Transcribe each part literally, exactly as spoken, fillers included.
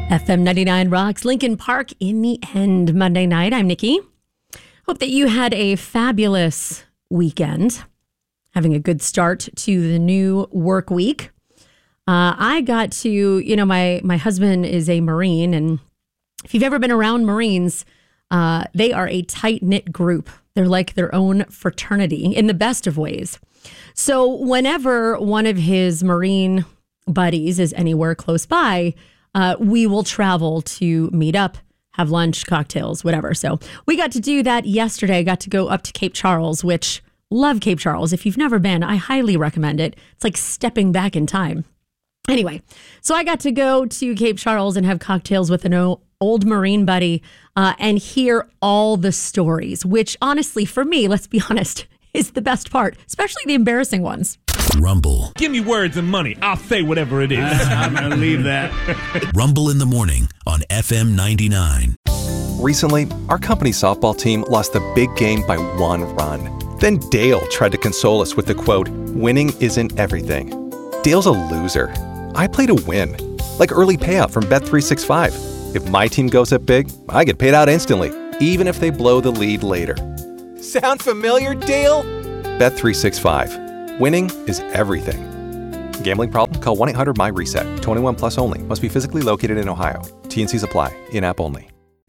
F M ninety-nine rocks Lincoln Park in the end Monday night. I'm Nikki. Hope that you had a fabulous weekend, having a good start to the new work week. Uh, I got to, you know, my, my husband is a Marine, and if you've ever been around Marines, uh, they are a tight-knit group. They're like their own fraternity in the best of ways. So whenever one of his Marine buddies is anywhere close by, uh, we will travel to meet up, have lunch, cocktails, whatever. So we got to do that yesterday. Got to go up to Cape Charles, which love Cape Charles. If you've never been, I highly recommend it. It's like stepping back in time. Anyway, so I got to go to Cape Charles and have cocktails with an o- old Marine buddy uh, and hear all the stories, which honestly, for me, let's be honest, is the best part, especially the embarrassing ones. Rumble. Give me words and money. I'll say whatever it is. I'm going to leave that. Rumble in the morning on F M ninety-nine. Recently, our company's softball team lost the big game by one run. Then Dale tried to console us with the quote, "Winning isn't everything." Dale's a loser. I play to win, like early payout from Bet three sixty-five. If my team goes up big, I get paid out instantly, even if they blow the lead later. Sound familiar, Dale? Bet three sixty-five. Winning is everything. Gambling problem? Call one eight hundred my reset. twenty-one plus only. Must be physically located in Ohio. T N Cs apply. In-app only.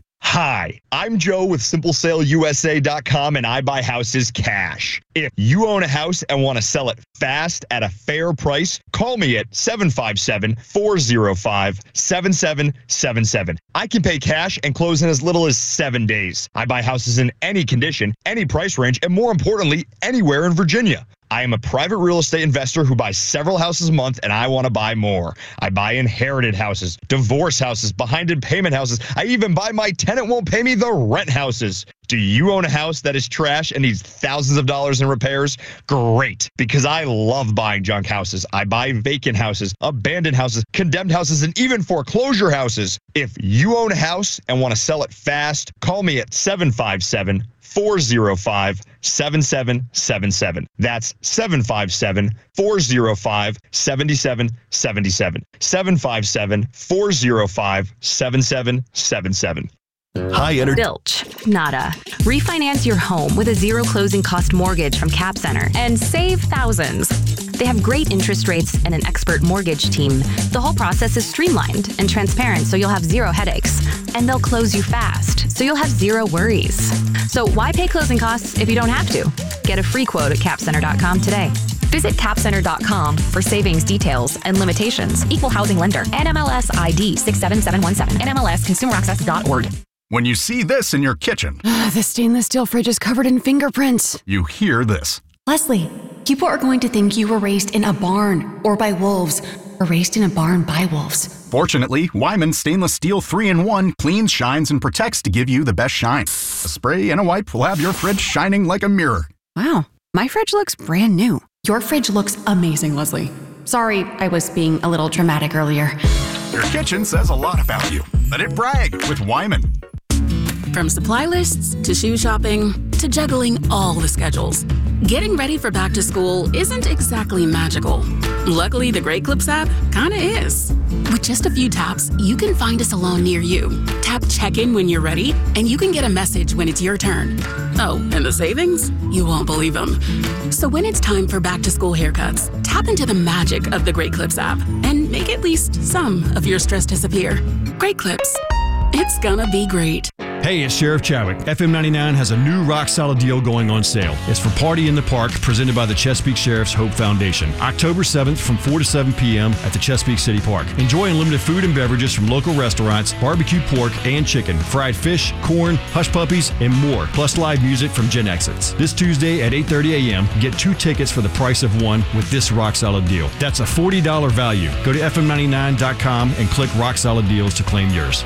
Hi, I'm Joe with Simple Sale U S A dot com, and I buy houses cash. If you own a house and want to sell it fast at a fair price, call me at seven five seven, four zero five, seven seven seven seven. I can pay cash and close in as little as seven days. I buy houses in any condition, any price range, and more importantly, anywhere in Virginia. I am a private real estate investor who buys several houses a month, and I want to buy more. I buy inherited houses, divorce houses, behind in payment houses. I even buy my tenant won't pay me the rent houses. Do you own a house that is trash and needs thousands of dollars in repairs? Great, because I love buying junk houses. I buy vacant houses, abandoned houses, condemned houses, and even foreclosure houses. If you own a house and want to sell it fast, call me at seven five seven, four zero five, seven seven seven seven. That's seven five seven, four zero five, seven seven seven seven. seven five seven, four zero five, seven seven seven seven. High energy. Bilch. Nada. Refinance your home with a zero closing cost mortgage from Cap Center and save thousands. They have great interest rates and an expert mortgage team. The whole process is streamlined and transparent, so you'll have zero headaches. And they'll close you fast, so you'll have zero worries. So why pay closing costs if you don't have to? Get a free quote at cap center dot com today. Visit cap center dot com for savings details and limitations. Equal housing lender. N M L S I D six seven seven one seven. N M L S consumer access dot org. When you see this in your kitchen, the stainless steel fridge is covered in fingerprints. You hear this. Leslie, people are going to think you were raised in a barn or by wolves, or raised in a barn by wolves. Fortunately, Wyman Stainless Steel three in one cleans, shines, and protects to give you the best shine. A spray and a wipe will have your fridge shining like a mirror. Wow, my fridge looks brand new. Your fridge looks amazing, Leslie. Sorry, I was being a little dramatic earlier. Your kitchen says a lot about you. Let it brag with Wyman. From supply lists to shoe shopping to juggling all the schedules, getting ready for back to school isn't exactly magical. Luckily, the Great Clips app kinda is. With just a few taps, you can find a salon near you. Tap check-in when you're ready, and you can get a message when it's your turn. Oh, and the savings? You won't believe them. So when it's time for back to school haircuts, tap into the magic of the Great Clips app and make at least some of your stress disappear. Great Clips. It's gonna be great. Hey, it's Sheriff Chadwick. F M ninety-nine has a new rock-solid deal going on sale. It's for Party in the Park, presented by the Chesapeake Sheriff's Hope Foundation. October seventh from four to seven p.m. at the Chesapeake City Park. Enjoy unlimited food and beverages from local restaurants, barbecue pork and chicken, fried fish, corn, hush puppies, and more, plus live music from Gen Exits. This Tuesday at eight thirty a.m., get two tickets for the price of one with this rock-solid deal. That's a forty dollars value. Go to F M ninety-nine dot com and click Rock Solid Deals to claim yours.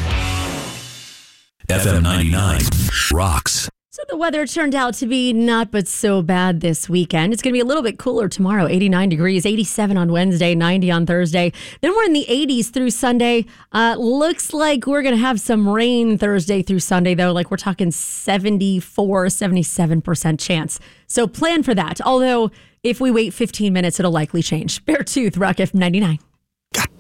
F M ninety-nine rocks. So the weather turned out to be not but so bad this weekend. It's going to be a little bit cooler tomorrow, eighty-nine degrees, eighty-seven on Wednesday, ninety on Thursday. Then we're in the eighties through Sunday. Uh, looks like we're going to have some rain Thursday through Sunday, though. Like we're talking seventy-four, seventy-seven percent chance. So plan for that. Although if we wait fifteen minutes, it'll likely change. Beartooth, Rock F M ninety-nine. Got